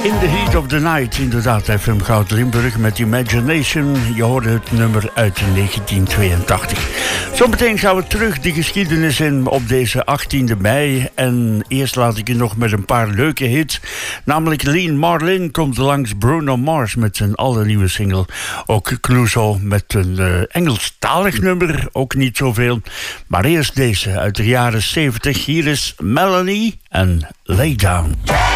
In the Heat of the Night, inderdaad, FM Goud Limburg met Imagination. Je hoorde het nummer uit 1982. Zometeen gaan we terug de geschiedenis in op deze 18e mei. En eerst laat ik je nog met een paar leuke hits. Namelijk Lean Marlin komt langs, Bruno Mars met zijn allernieuwe single. Ook Clouseau met een Engelstalig nummer, ook niet zoveel. Maar eerst deze uit de jaren 70. Hier is Melanie en Lay Down.